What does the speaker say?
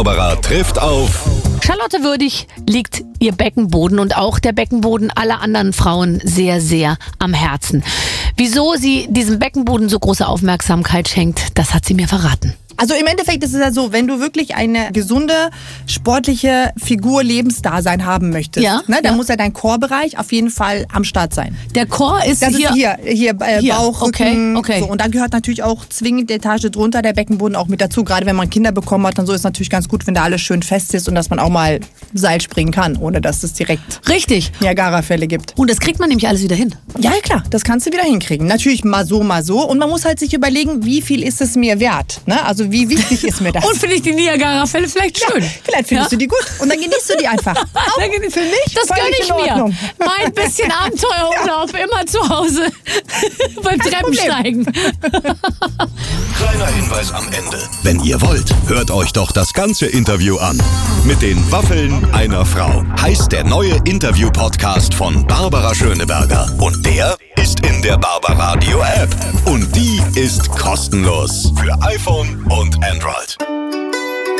Barbara trifft auf Charlotte Würdig liegt ihr Beckenboden und auch der Beckenboden aller anderen Frauen sehr, sehr am Herzen. Wieso sie diesem Beckenboden so große Aufmerksamkeit schenkt, das hat sie mir verraten. Also im Endeffekt ist es ja so, wenn du wirklich eine gesunde, sportliche Figur, Lebensdasein haben möchtest, dann muss ja dein Core-Bereich auf jeden Fall am Start sein. Der Core ist das hier? Ist hier Bauch, Rücken. Okay. So. Und dann gehört natürlich auch zwingend die Etage drunter der Beckenboden auch mit dazu. Gerade wenn man Kinder bekommen hat, dann so ist es natürlich ganz gut, wenn da alles schön fest ist und dass man auch mal Seil springen kann, ohne dass es direkt Niagara-Fälle gibt. Und das kriegt man nämlich alles wieder hin. Ja, klar, das kannst du wieder hinkriegen. Natürlich mal so. Und man muss halt sich überlegen, wie viel ist es mir wert? Ne? Also wie wichtig ist mir das? Und finde ich die Niagara-Fälle vielleicht schön. Ja, vielleicht findest du die gut. Und dann genießt du die einfach. Auch für mich das gönne ich mir. Mein bisschen Abenteuerurlaub immer zu Hause beim Treppensteigen. Kleiner Hinweis am Ende. Wenn ihr wollt, hört euch doch das ganze Interview an. Mit den Waffeln einer Frau heißt der neue Interview-Podcast von Barbara Schöneberger. Und der ist in der Barbaradio App. Und die ist kostenlos für iPhone und Android.